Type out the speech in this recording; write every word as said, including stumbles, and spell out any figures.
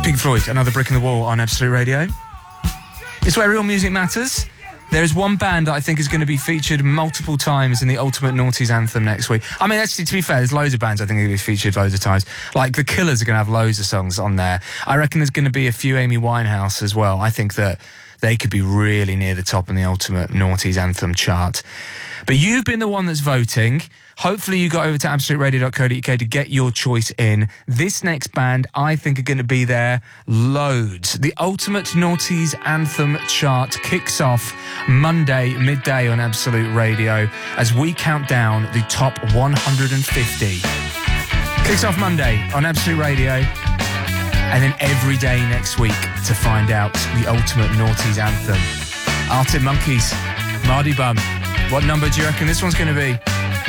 Pink Floyd, Another Brick in the Wall on Absolute Radio. It's where real music matters. There is one band that I think is going to be featured multiple times in the Ultimate Naughties Anthem next week. I mean, actually, to be fair, there's loads of bands I think are going to be featured loads of times. Like, The Killers are going to have loads of songs on there. I reckon there's going to be a few Amy Winehouse as well. I think that they could be really near the top in the Ultimate Naughties Anthem chart. But you've been the one that's voting. Hopefully you got over to absolute radio dot co dot uk to get your choice in. This next band, I think, are going to be there loads. The Ultimate Naughties Anthem chart kicks off Monday, midday on Absolute Radio as we count down the top one hundred fifty. Kicks off Monday on Absolute Radio, and then every day next week to find out the Ultimate Naughties Anthem. Arctic Monkeys, Mardy Bum. What number do you reckon this one's going to be?